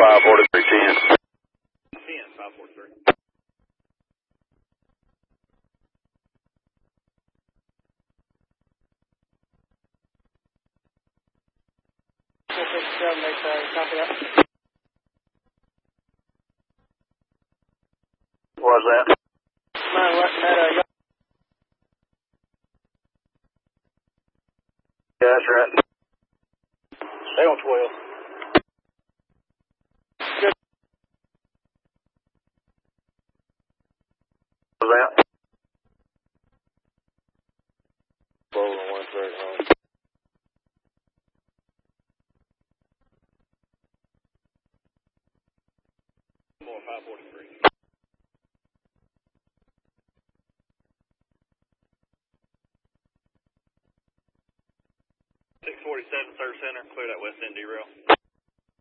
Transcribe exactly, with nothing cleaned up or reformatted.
five forty-three ten. ten, five forty-three. four fifty-seven, make sure, copy that. What was that? Nine, what, that, uh, Yeah, that's right. Stay on twelve. What was that? Bowling one thirty home. More five forty-three. six forty-seven, third center, clear that west end derail.